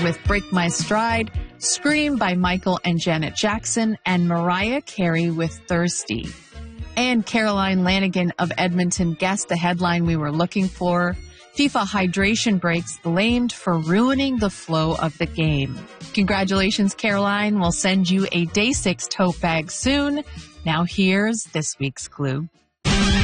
with Break My Stride, Scream by Michael and Janet Jackson, and Mariah Carey with Thirsty. And Caroline Lanigan of Edmonton guessed the headline we were looking for. FIFA hydration breaks blamed for ruining the flow of the game. Congratulations, Caroline. We'll send you a Day 6 tote bag soon. Now here's this week's clue.